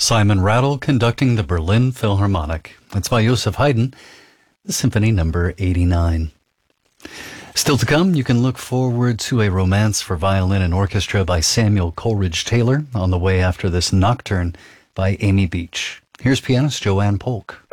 Simon Rattle conducting the Berlin Philharmonic. It's by Joseph Haydn, the Symphony Number 89. Still to come, you can look forward to a romance for violin and orchestra by Samuel Coleridge Taylor on the way after this Nocturne by Amy Beach. Here's pianist Joanne Polk.